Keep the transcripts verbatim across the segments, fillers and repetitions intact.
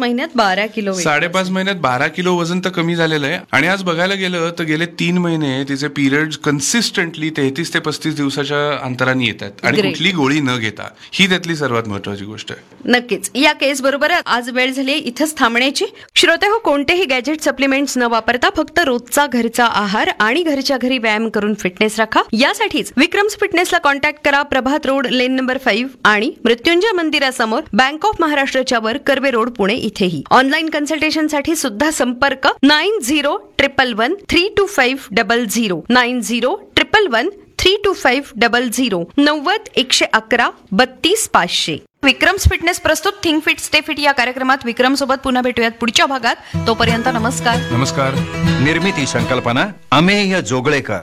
महिन्यात बारा kilo weight साडेपाच महिन्यात बारा किलो वजन तर कमी झालेलं आहे. आणि आज बघायला गेलं तर गेले तीन महिने तिचे पिरियड्स कन्सिस्टंटली तेहतीस ते पस्तीस दिवसाच्या अंतराने येतात आणि Great. कुठली गोळी न घेता. ही त्यातली सर्वात महत्वाची गोष्ट आहे. नक्कीच. या केस बरोबर आज वेळ झाली इथंच थांबण्याची. श्रोते हो, कोणतेही गॅजेट सप्लिमेंट्स न वापरता फक्त रोजचा घरचा आहार आणि घरच्या घरी व्यायाम करून फिटनेस राखा. यासाठीच विक्रम्स फिटनेसला कॉन्टॅक्ट करा. प्रभात रोड, लेन नंबर फाईव्ह आणि मृत्युंजय मंदिरासमोर, बँक ऑफ महाराष्ट्राच्या वर, कर्वे रोड, पुणे इथेही. ऑनलाईन कन्सल्टेशन साठी सुद्धा संपर्क nine zero triple one three to five double zero nine zero triple one three to five double zero नव्वद एकशे अकरा बत्तीस पाचशे. विक्रम्स फिटनेस प्रस्तुत थिंक फिट स्टे फिट या कार्यक्रमात विक्रम सोबत पुन्हा भेटूयात पुढच्या भागात. तोपर्यंत नमस्कार. नमस्कार. निर्मिती संकल्पना अमेय जोगळेकर.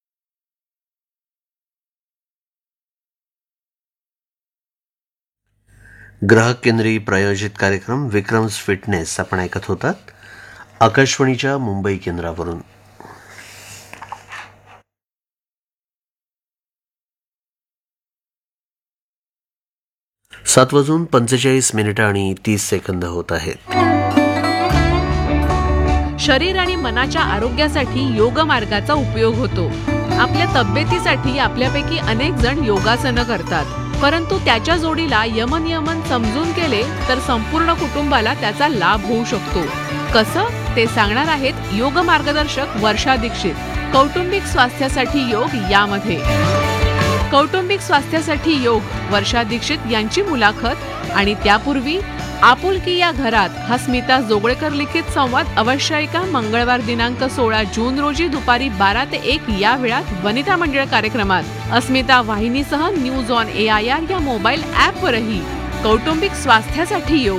ग्राहक केंद्री प्रायोजित कार्यक्रम विक्रम्स फिटनेस आपण ऐकत होतात आकाशवाणीच्या मुंबई केंद्रावरून. सात वाजून पंचेचाळीस मिनिटं आणि तीस सेकंद होत आहेत. शरीर आणि मनाच्या आरोग्यासाठी योग मार्गाचा उपयोग होतो. आपल्या तब्येतीसाठी आपल्यापैकी अनेक जण योगासनं करतात, परंतु त्याच्या जोडीला यमनियमन समजून केले तर संपूर्ण कुटुंबाला त्याचा लाभ होऊ शकतो. कसं ते सांगणार आहेत योग मार्गदर्शक वर्षा दीक्षित. कौटुंबिक स्वास्थ्यासाठी योग यामध्ये कौटुंबिक स्वास्थ्यासाठी योग वर्षा दीक्षित यांची मुलाखत. आणि त्यापूर्वी आपुलकी या घरात हा स्मिता जोगळेकर लिखित संवाद अवश्य ऐका. मंगळवार दिनांक सोळा जून रोजी दुपारी बारा ते एक या वेळात वनिता मंडळ कार्यक्रमात अस्मिता वाहिनीसह news on A I R या मोबाईल ॲपवरही कौटुंबिक स्वास्थ्यासाठी योग.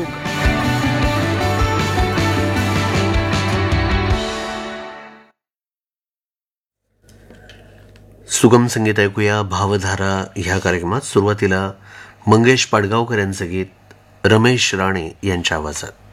सुगम संगीत ऐकूया भावधारा ह्या कार्यक्रमात. सुरुवातीला मंगेश पाडगावकर यांचं गीत रमेश राणे यांच्या आवाजात.